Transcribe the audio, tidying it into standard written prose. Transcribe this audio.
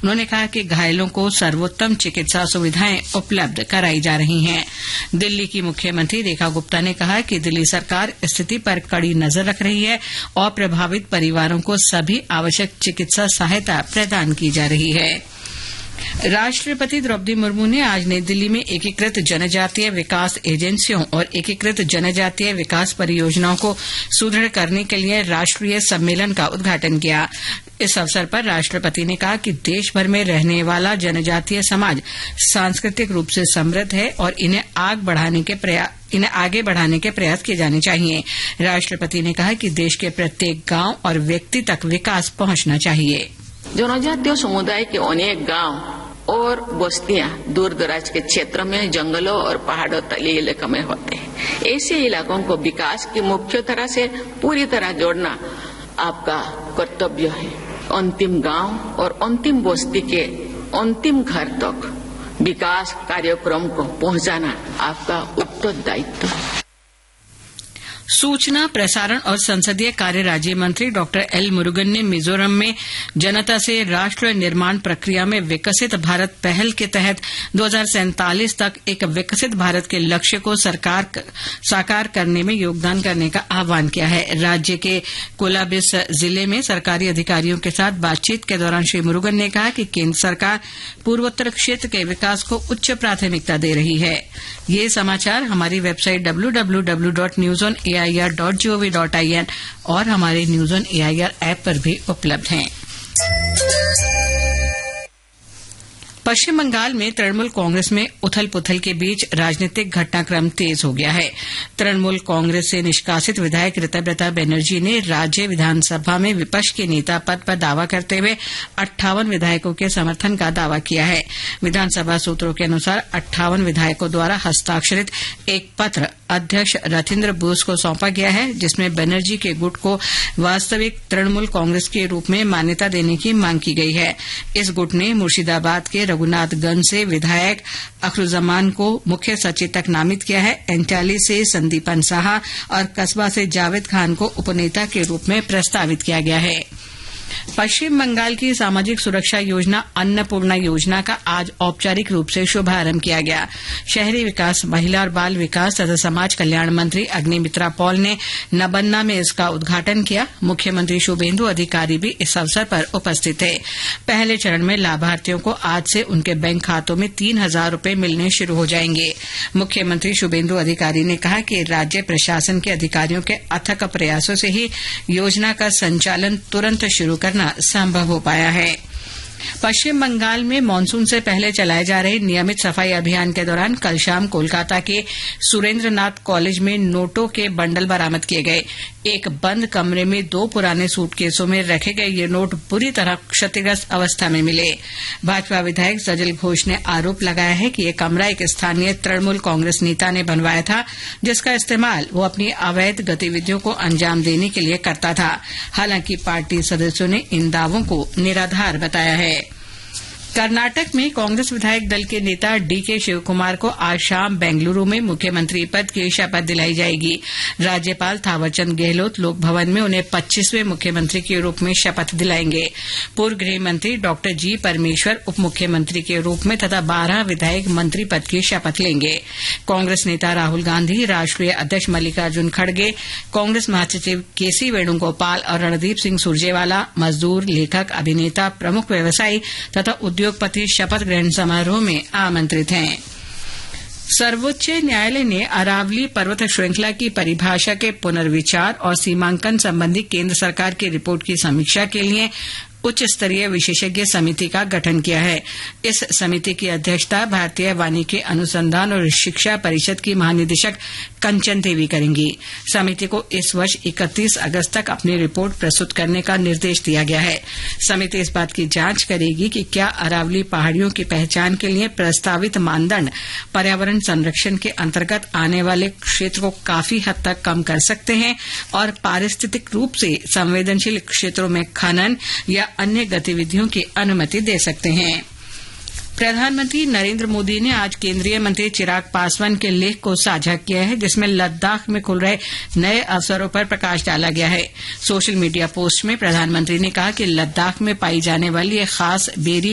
उन्होंने कहा कि घायलों को सर्वोत्तम चिकित्सा सुविधाएं उपलब्ध कराई जा रही हैं। दिल्ली की मुख्यमंत्री रेखा गुप्ता ने कहा कि दिल्ली सरकार स्थिति पर कड़ी नजर रख रही है और प्रभावित परिवारों को सभी आवश्यक चिकित्सा सहायता प्रदान की जा रही है। राष्ट्रपति द्रौपदी मुर्मू ने आज नई दिल्ली में एकीकृत जनजातीय विकास एजेंसियों और एकीकृत जनजातीय विकास परियोजनाओं को सुदृढ़ करने के लिए राष्ट्रीय सम्मेलन का उद्घाटन किया। इस अवसर पर राष्ट्रपति ने कहा कि देश भर में रहने वाला जनजातीय समाज सांस्कृतिक रूप से समृद्ध है और इन्हें आगे बढ़ाने के प्रयास किए जाने चाहिए। राष्ट्रपति ने कहा कि देश के प्रत्येक गांव और व्यक्ति तक विकास पहुंचना चाहिए। जनजातीय समुदाय के अनेक गांव और बस्तियां दूर दराज के क्षेत्र में जंगलों और पहाड़ों तलीय इलाकों में होते हैं। ऐसे इलाकों को विकास की मुख्य तरह से पूरी तरह जोड़ना आपका कर्तव्य है। अंतिम गांव और अंतिम बस्ती के अंतिम घर तक विकास कार्यक्रम को पहुंचाना आपका उत्तरदायित्व है। सूचना, प्रसारण और संसदीय कार्य राज्य मंत्री डॉक्टर एल मुरुगन ने मिजोरम में जनता से राष्ट्र निर्माण प्रक्रिया में विकसित भारत पहल के तहत 2047 तक एक विकसित भारत के लक्ष्य को साकार करने में योगदान करने का आह्वान किया है। राज्य के कोलाबिस जिले में सरकारी अधिकारियों के साथ बातचीत के दौरान श्री मुरुगन ने कहा कि केंद्र सरकार पूर्वोत्तर क्षेत्र के विकास को उच्च प्राथमिकता दे रही है। ये समाचार हमारी वेबसाइट www.newsonair.gov.in और हमारे न्यूज ऑन एआईआर ऐप पर भी उपलब्ध हैं। पश्चिम बंगाल में तृणमूल कांग्रेस में उथल पुथल के बीच राजनीतिक घटनाक्रम तेज हो गया है। तृणमूल कांग्रेस से निष्कासित विधायक ऋतव्रता बनर्जी ने राज्य विधानसभा में विपक्ष के नेता पद पर दावा करते हुए 58 विधायकों के समर्थन का दावा किया है। विधानसभा सूत्रों के अनुसार 58 विधायकों द्वारा हस्ताक्षरित एक पत्र अध्यक्ष रथिंद्र बोस को सौंपा गया है, जिसमें बनर्जी के गुट को वास्तविक तृणमूल कांग्रेस के रूप में मान्यता देने की मांग की गई है। इस गुट ने मुर्शिदाबाद के रघुनाथगंज से विधायक अखरुजमान को मुख्य सचेतक नामित किया है। एंटाली से संदीपन साहा और कस्बा से जावेद खान को उपनेता के रूप में प्रस्तावित किया गया है। पश्चिम बंगाल की सामाजिक सुरक्षा योजना अन्नपूर्णा योजना का आज औपचारिक रूप से शुभारंभ किया गया। शहरी विकास, महिला और बाल विकास तथा समाज कल्याण मंत्री अग्निमित्रा पॉल ने नबन्ना में इसका उद्घाटन किया। मुख्यमंत्री शुभेंदु अधिकारी भी इस अवसर पर उपस्थित थे। पहले चरण में लाभार्थियों को आज से उनके बैंक खातों में 3,000 रूपये मिलने शुरू हो जाएंगे। मुख्यमंत्री शुभेंदु अधिकारी ने कहा कि राज्य प्रशासन के अधिकारियों के अथक प्रयासों से ही योजना का संचालन तुरंत शुरू करना संभव हो पाया है। पश्चिम बंगाल में मानसून से पहले चलाए जा रहे नियमित सफाई अभियान के दौरान कल शाम कोलकाता के सुरेंद्रनाथ कॉलेज में नोटों के बंडल बरामद किए गए। एक बंद कमरे में 2 पुराने सूटकेसों में रखे गए ये नोट बुरी तरह क्षतिग्रस्त अवस्था में मिले। भाजपा विधायक सजल घोष ने आरोप लगाया है कि ये कमरा एक स्थानीय तृणमूल कांग्रेस नेता ने बनवाया था, जिसका इस्तेमाल वो अपनी अवैध गतिविधियों को अंजाम देने के लिए करता था। हालांकि पार्टी सदस्यों ने इन दावों को निराधार बताया है। कर्नाटक में कांग्रेस विधायक दल के नेता डीके शिवकुमार को आज शाम बेंगलुरु में मुख्यमंत्री पद की शपथ दिलाई जाएगी। राज्यपाल थावरचंद गहलोत लोक भवन में उन्हें 25वें मुख्यमंत्री के रूप में शपथ दिलाएंगे। पूर्व गृह मंत्री डॉक्टर जी परमेश्वर उप मुख्यमंत्री के रूप में तथा 12 विधायक मंत्री पद की शपथ लेंगे। कांग्रेस नेता राहुल गांधी, राष्ट्रीय अध्यक्ष मल्लिकार्जुन खड़गे, कांग्रेस महासचिव केसी वेणुगोपाल और रणदीप सिंह सुरजेवाला मजदूर, लेखक, अभिनेता, प्रमुख व्यवसायी तथा उद्योगपति शपथ ग्रहण समारोह में आमंत्रित हैं। सर्वोच्च न्यायालय ने अरावली पर्वत श्रृंखला की परिभाषा के पुनर्विचार और सीमांकन संबंधी केंद्र सरकार की रिपोर्ट की समीक्षा के लिए उच्च स्तरीय विशेषज्ञ समिति का गठन किया है। इस समिति की अध्यक्षता भारतीय वानिकी अनुसंधान और शिक्षा परिषद की महानिदेशक कंचन देवी करेंगी। समिति को इस वर्ष 31 अगस्त तक अपनी रिपोर्ट प्रस्तुत करने का निर्देश दिया गया है। समिति इस बात की जांच करेगी कि क्या अरावली पहाड़ियों की पहचान के लिए प्रस्तावित मानदंड पर्यावरण संरक्षण के अंतर्गत आने वाले क्षेत्र को काफी हद तक कम कर सकते हैं और पारिस्थितिक रूप से संवेदनशील क्षेत्रों में खनन या अन्य गतिविधियों की अनुमति दे सकते हैं। प्रधानमंत्री नरेंद्र मोदी ने आज केंद्रीय मंत्री चिराग पासवान के लेख को साझा किया है, जिसमें लद्दाख में खुल रहे नए अवसरों पर प्रकाश डाला गया है। सोशल मीडिया पोस्ट में प्रधानमंत्री ने कहा कि लद्दाख में पाई जाने वाली एक खास बेरी